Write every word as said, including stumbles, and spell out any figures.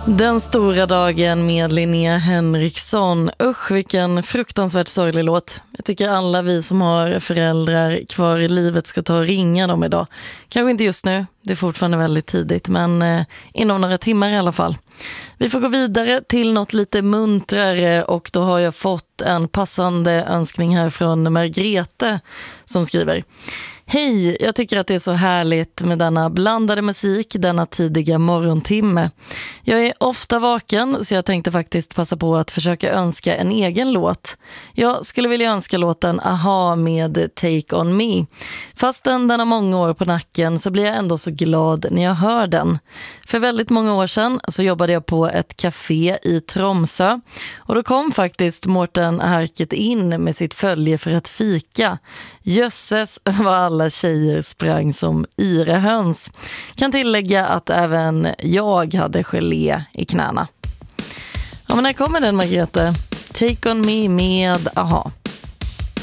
Den stora dagen med Linnea Henriksson. Usch, vilken fruktansvärt sorglig låt. Jag tycker alla vi som har föräldrar kvar i livet ska ta och ringa dem idag. Kanske inte just nu, det är fortfarande väldigt tidigt, men eh, inom några timmar i alla fall. Vi får gå vidare till något lite muntrare och då har jag fått en passande önskning här från Margrethe som skriver: Hej, jag tycker att det är så härligt med denna blandade musik, denna tidiga morgontimme. Jag är ofta vaken så jag tänkte faktiskt passa på att försöka önska en egen låt. Jag skulle vilja önska låten Aha med Take On Me. Fastän den har många år på nacken så blir jag ändå så glad när jag hör den. För väldigt många år sedan så jobbade jag på ett café i Tromsö och då kom faktiskt Mårten Harket in med sitt följe för att fika. Jösses vad alla tjejer sprang som yra höns. Kan tillägga att även jag hade gelé i knäna. Ja, men när kommer den, Margrethe? Take On Me med Aha.